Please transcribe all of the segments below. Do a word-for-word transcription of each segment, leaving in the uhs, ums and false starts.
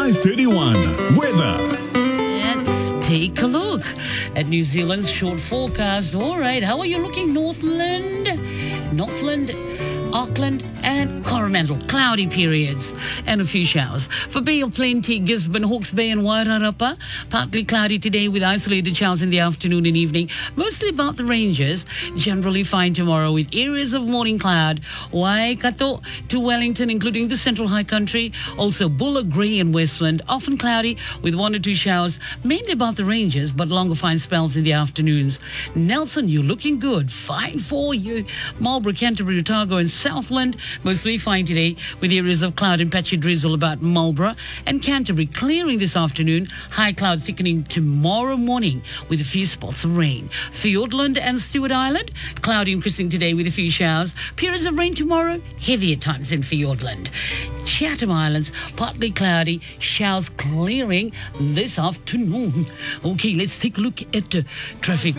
Sky thirty-one. Weather. Let's take a look at New Zealand's short forecast. All right, how are you looking, Northland? Northland, Auckland and Coromandel. Cloudy periods and a few showers. For Bay of Plenty, Gisborne, Hawke's Bay and Wairarapa, partly cloudy today with isolated showers in the afternoon and evening. Mostly about the ranges. Generally fine tomorrow with areas of morning cloud. Waikato to Wellington, including the Central High Country. Also Bulla, Grey and Westland. Often cloudy with one or two showers. Mainly about the ranges, but longer fine spells in the afternoons. Nelson, you're looking good. Fine for you. Marlborough, Canterbury, Otago and Southland, mostly fine today with areas of cloud and patchy drizzle about Marlborough and Canterbury clearing this afternoon, high cloud thickening tomorrow morning with a few spots of rain. Fiordland and Stewart Island, cloudy increasing today with a few showers, periods of rain tomorrow, heavier times in Fiordland. Chatham Islands, partly cloudy, showers clearing this afternoon. Okay, let's take a look at uh, traffic.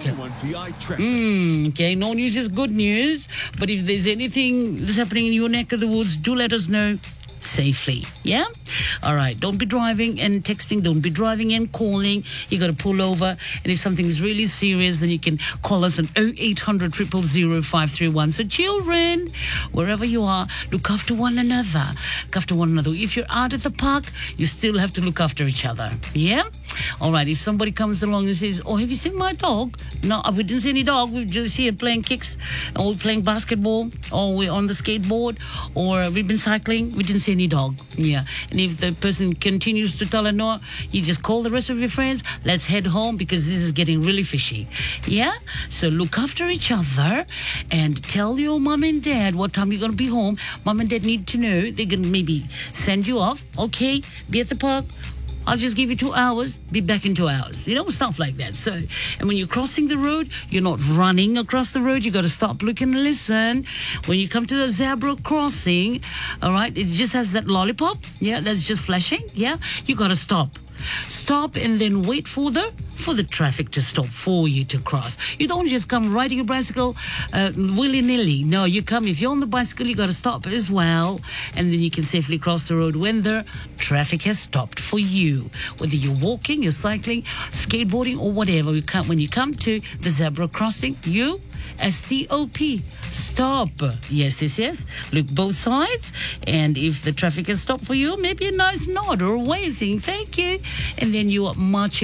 Mm, okay, no news is good news, but if there's anything that's happening in your neck of the woods, do let us know safely. Yeah? All right. Don't be driving and texting. Don't be driving and calling. You got to pull over. And if something's really serious, then you can call us on oh eight hundred, zero zero zero, five three one. So children, wherever you are, look after one another. Look after one another. If you're out at the park, you still have to look after each other. Yeah? All right. If somebody comes along and says, oh, have you seen my dog? No, we didn't see any dog. We're just here playing kicks, or we're playing basketball, or we're on the skateboard, or we've been cycling. We didn't see any dog. Yeah. And if the person continues to tell her no, you just call the rest of your friends. Let's head home because this is getting really fishy. Yeah? So look after each other and tell your mom and dad what time you're going to be home. Mom and dad need to know. They're going to maybe send you off. Okay, be at the park. I'll just give you two hours, be back in two hours. You know, stuff like that. So, and when you're crossing the road, you're not running across the road. You got to stop, look and listen. When you come to the zebra crossing, all right, it just has that lollipop. Yeah, that's just flashing. Yeah, you got to stop. Stop and then wait for the for the traffic to stop for you to cross. You don't just come riding your bicycle uh, willy-nilly. No, you come, if you're on the bicycle, you got to stop as well, and then you can safely cross the road when the traffic has stopped for you. Whether you're walking, you're cycling, skateboarding, or whatever. You come, when you come to the zebra crossing, you, S T O P, stop. Yes, yes, yes. Look both sides, and if the traffic has stopped for you, maybe a nice nod or a wave saying thank you, and then you are marching